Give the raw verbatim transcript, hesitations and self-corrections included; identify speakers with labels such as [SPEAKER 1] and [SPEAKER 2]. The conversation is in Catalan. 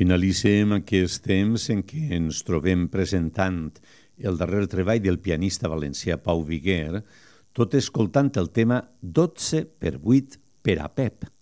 [SPEAKER 1] Finalitzem aquest temps en què ens trobem presentant el darrer treball del pianista valencià Pau Viguer, tot escoltant el tema dotze per vuit per a Pep.